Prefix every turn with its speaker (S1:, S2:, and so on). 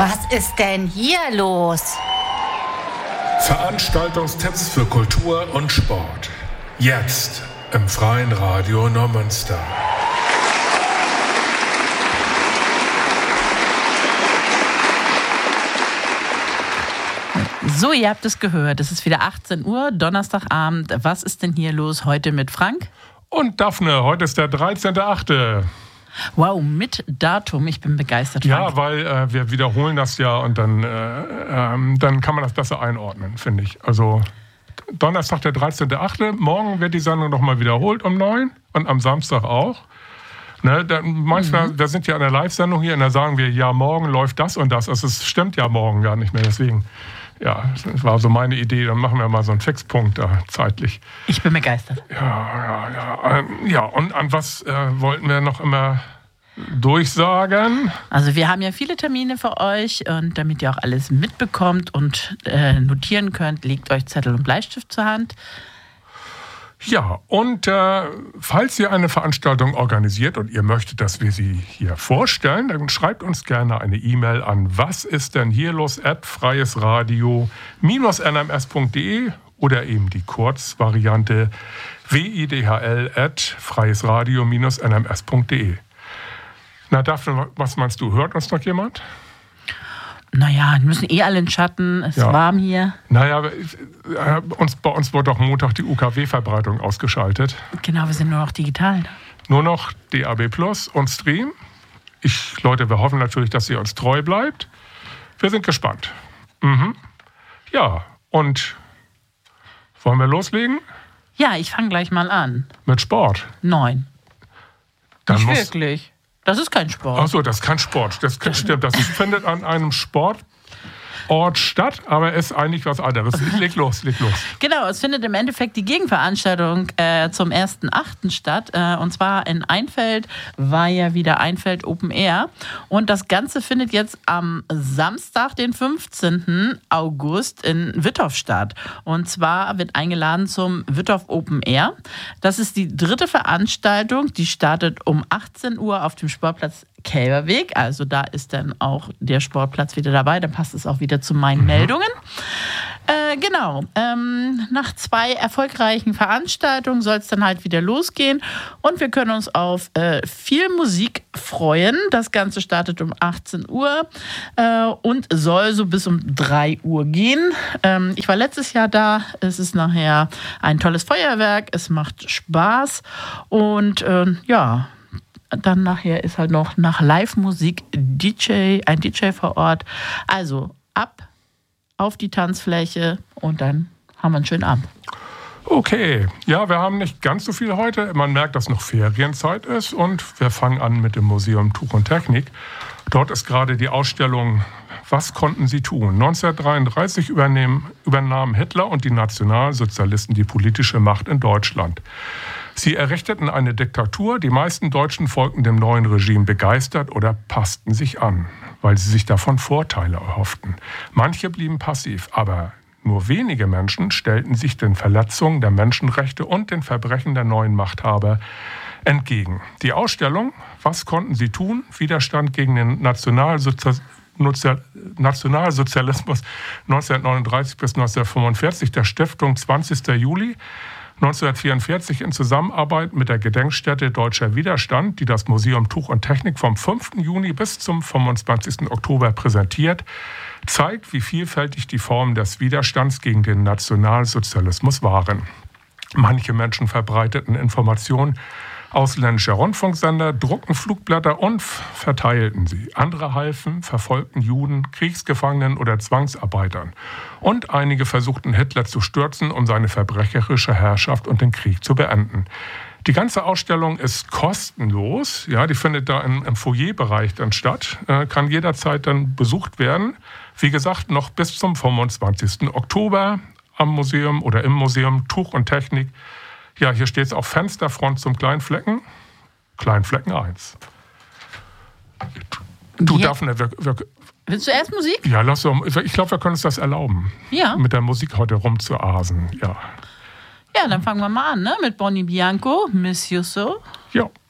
S1: Was ist denn hier los?
S2: Veranstaltungstipps für Kultur und Sport. Jetzt im Freien Radio Neumünster.
S3: So, ihr habt es gehört. Es ist wieder 18 Uhr, Donnerstagabend. Was ist denn hier los heute mit Frank?
S2: Und Daphne, heute ist der 13.8.
S3: Wow, mit Datum. Ich bin begeistert. Frank.
S2: Ja, weil wir wiederholen das ja und dann kann man das besser einordnen, finde ich. Also Donnerstag, der 13.8. Morgen wird die Sendung nochmal wiederholt um 9 und am Samstag auch. Ne, manchmal, wir sind ja in der Live-Sendung hier und da sagen wir, ja, morgen läuft das und das. Also es stimmt ja morgen gar nicht mehr, deswegen... Ja, das war so meine Idee. Dann machen wir mal so einen Fixpunkt da zeitlich.
S3: Ich bin begeistert.
S2: Ja, und an was wollten wir noch immer durchsagen?
S3: Also wir haben ja viele Termine für euch und damit ihr auch alles mitbekommt und notieren könnt, legt euch Zettel und Bleistift zur Hand.
S2: Ja, und falls ihr eine Veranstaltung organisiert und ihr möchtet, dass wir sie hier vorstellen, dann schreibt uns gerne eine E-Mail an wasistdennhierlos@freiesradio-nms.de oder eben die Kurzvariante widhl@freiesradio-nms.de. Na Daphne, was meinst du? Hört uns noch jemand?
S3: Naja, wir müssen alle in den Schatten, es ist warm hier.
S2: Naja, bei uns wurde doch Montag die UKW-Verbreitung ausgeschaltet.
S3: Genau, wir sind nur noch digital.
S2: Nur noch DAB+ und Stream. Leute, wir hoffen natürlich, dass ihr uns treu bleibt. Wir sind gespannt. Ja, und wollen wir loslegen?
S3: Ja, ich fange gleich mal an.
S2: Mit Sport?
S3: 9.
S2: Nicht
S3: wirklich. Das ist kein Sport.
S2: Ach so, das ist kein Sport. Das stimmt. Das findet an einem Sportort statt, aber ist eigentlich was anderes. Leg los.
S3: Genau, es findet im Endeffekt die Gegenveranstaltung zum 1.8. statt. Und zwar in Einfeld war ja wieder Einfeld Open Air. Und das Ganze findet jetzt am Samstag, den 15. August in Wittorf statt. Und zwar wird eingeladen zum Wittorf Open Air. Das ist die 3. Veranstaltung. Die startet um 18 Uhr auf dem Sportplatz Kälberweg, also da ist dann auch der Sportplatz wieder dabei, dann passt es auch wieder zu meinen Meldungen. Genau, nach 2 erfolgreichen Veranstaltungen soll es dann halt wieder losgehen und wir können uns auf viel Musik freuen. Das Ganze startet um 18 Uhr und soll so bis um 3 Uhr gehen. Ich war letztes Jahr da, es ist nachher ein tolles Feuerwerk, es macht Spaß und ja, dann nachher ist halt noch nach Live-Musik ein DJ vor Ort. Also ab auf die Tanzfläche und dann haben wir einen schönen Abend.
S2: Okay, ja, wir haben nicht ganz so viel heute. Man merkt, dass noch Ferienzeit ist und wir fangen an mit dem Museum Tuch und Technik. Dort ist gerade die Ausstellung Was konnten sie tun? 1933 übernahmen Hitler und die Nationalsozialisten die politische Macht in Deutschland. Sie errichteten eine Diktatur, die meisten Deutschen folgten dem neuen Regime begeistert oder passten sich an, weil sie sich davon Vorteile erhofften. Manche blieben passiv, aber nur wenige Menschen stellten sich den Verletzungen der Menschenrechte und den Verbrechen der neuen Machthaber entgegen. Die Ausstellung Was konnten sie tun? Widerstand gegen den Nationalsozialismus 1939 bis 1945 der Stiftung 20. Juli 1944 in Zusammenarbeit mit der Gedenkstätte Deutscher Widerstand, die das Museum Tuch und Technik vom 5. Juni bis zum 25. Oktober präsentiert, zeigt, wie vielfältig die Formen des Widerstands gegen den Nationalsozialismus waren. Manche Menschen verbreiteten Informationen ausländischer Rundfunksender, druckten Flugblätter und verteilten sie. Andere halfen verfolgten Juden, Kriegsgefangenen oder Zwangsarbeitern. Und einige versuchten Hitler zu stürzen, um seine verbrecherische Herrschaft und den Krieg zu beenden. Die ganze Ausstellung ist kostenlos. Ja, die findet da im Foyerbereich dann statt. Kann jederzeit dann besucht werden. Wie gesagt, noch bis zum 25. Oktober am Museum oder im Museum Tuch und Technik. Ja, hier steht es auf Fensterfront zum Kleinflecken. Kleinflecken 1. Du, Daphne,
S3: willst du erst Musik?
S2: Ja, ich glaube, wir können uns das erlauben.
S3: Ja.
S2: Mit der Musik heute rumzuasen, ja.
S3: Ja, dann fangen wir mal an, ne? Mit Bonnie Bianco, Miss You So.
S2: Ja.